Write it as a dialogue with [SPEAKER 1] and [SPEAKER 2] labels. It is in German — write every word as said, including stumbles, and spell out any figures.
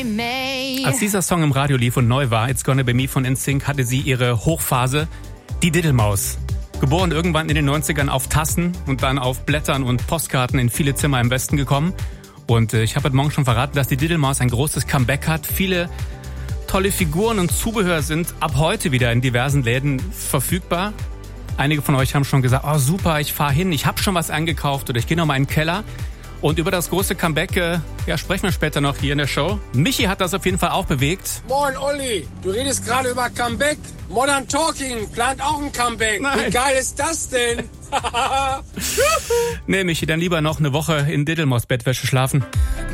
[SPEAKER 1] me.
[SPEAKER 2] Als dieser Song im Radio lief und neu war, It's Gonna Be Me von N Sync, hatte sie ihre Hochphase, die Diddlemaus. Geboren irgendwann in den neunzigern auf Tassen und dann auf Blättern und Postkarten in viele Zimmer im Westen gekommen. Und äh, ich habe heute Morgen schon verraten, dass die Diddlemaus ein großes Comeback hat. Viele tolle Figuren und Zubehör sind ab heute wieder in diversen Läden verfügbar. Einige von euch haben schon gesagt, oh super, ich fahre hin, ich habe schon was eingekauft oder ich gehe noch mal in den Keller. Und über das große Comeback äh, ja, sprechen wir später noch hier in der Show. Michi hat das auf jeden Fall auch bewegt.
[SPEAKER 3] Moin Olli, du redest gerade über Comeback. Modern Talking plant auch ein Comeback.
[SPEAKER 2] Nein.
[SPEAKER 3] Wie geil ist das denn?
[SPEAKER 2] Nee, Michi, dann lieber noch eine Woche in Diddlemaus Bettwäsche schlafen.